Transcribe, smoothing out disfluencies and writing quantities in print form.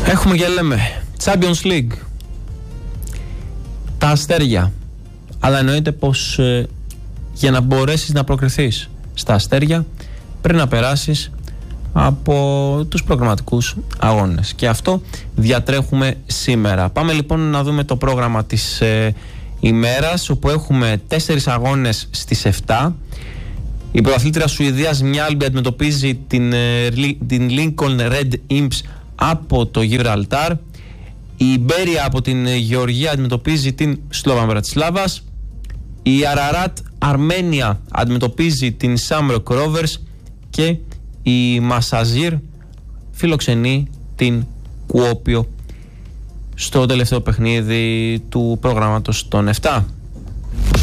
Έχουμε και λέμε Champions League, τα αστέρια. Αλλά εννοείται πως για να μπορέσεις να προκριθείς στα αστέρια πρέπει να περάσεις από τους προγραμματικούς αγώνες. Και αυτό διατρέχουμε σήμερα. Πάμε λοιπόν να δούμε το πρόγραμμα της ημέρας, όπου έχουμε 4 αγώνες στις 7. Η πρωταθλήτρια Σουηδίας Μιάλμπι αντιμετωπίζει την Lincoln Red Imps από το Γιβραλτάρ. Η Μπέρια από την Γεωργία αντιμετωπίζει την Σλόβαν Μπρατισλάβας. Η Αραράτ Αρμένια αντιμετωπίζει την Σάμροκ Ρόβερς και η Μασαζίρ φιλοξενεί την Κουόπιο στο τελευταίο παιχνίδι του προγράμματος των 7.